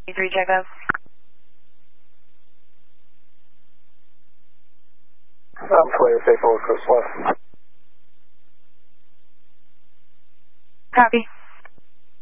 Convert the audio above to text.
3 Jacob. Player, stay forward, coast left. Copy.